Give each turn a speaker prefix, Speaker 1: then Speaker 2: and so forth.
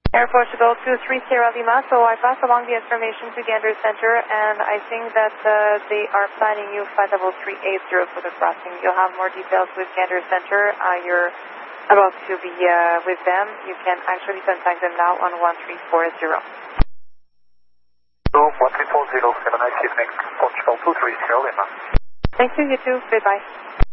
Speaker 1: Air Portugal 23 Sierra Lima, so I passed along the information to Gander Center, and I think that they are planning you flight level 380 for the crossing. You'll have more details with Gander Center. You're about to be with them. You can actually contact them now on 1340.
Speaker 2: So 1340, have a nice evening. Portugal 23 Sierra Lima.
Speaker 1: Thank you, you too. Bye-bye.